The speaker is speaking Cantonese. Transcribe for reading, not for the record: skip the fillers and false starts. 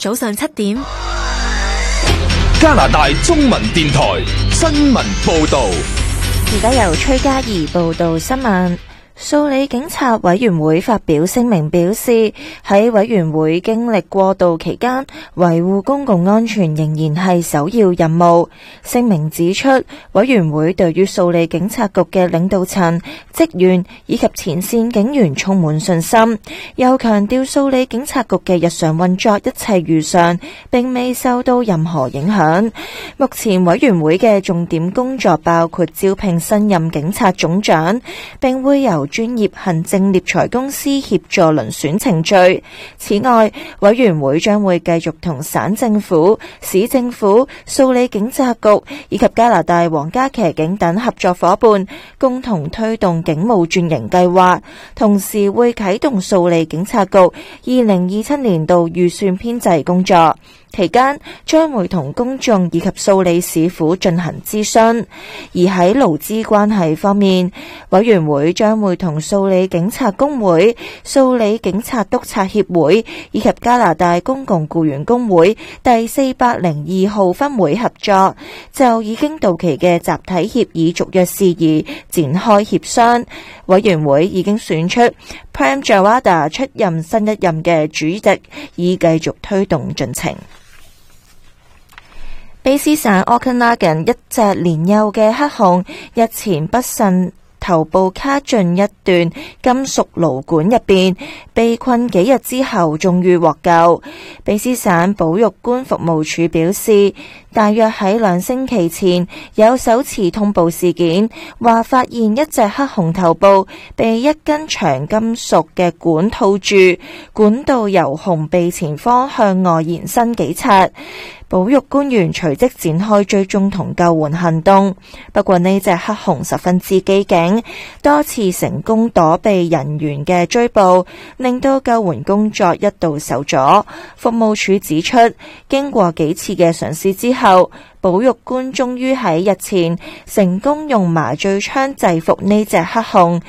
早上7點， 加拿大中文電台新聞報道。 而家由崔嘉怡報道新聞。數理警察委員會發表聲明表示，喺委員會經歷過渡期間，維護公共安全仍然係首要任務。聲明指出，委員會對於數理警察局嘅領導層、職員以及前線警員充滿信心，又強調數理警察局嘅日常運作一切如常，並未受到任何影響。目前委員會嘅重點工作包括招聘新任警察總長，並會由專業行政獵才公司協助遴選程序。此外，委員會將會繼續同省政府、市政府、數理警察局以及加拿大皇家騎警等合作夥伴，共同推動警務轉型計劃，同時會啟動數理警察局2027年度預算編制工作。期間將會同公眾以及數理市府進行諮詢。而喺勞資關係方面，委員會將會同數理警察工會、數理警察督察協會以及加拿大公共僱員工會第402號分會合作，就已經到期嘅集體協議續約事宜展開協商。委員會已經選出 Prem Jawada 出任新一任嘅主席，以繼續推動進程。卑詩省 Okanagan 一隻年幼嘅黑熊日前不慎頭部卡進一段金屬爐管入邊，被困幾日之後終於獲救。卑詩省保育官服務處表示，大約喺2星期前有首次通報事件，話發現一隻黑熊頭部被一根長金屬嘅管套住，管道由熊鼻前方向外延伸幾尺。保育官員隨即展開追蹤同救援行動，不過呢隻黑熊十分之機警，多次成功躲避人員嘅追捕，令到救援工作一度受阻。服務處指出，經過幾次嘅嘗試之後，保育官終於喺日前成功用麻醉槍制服呢隻黑熊，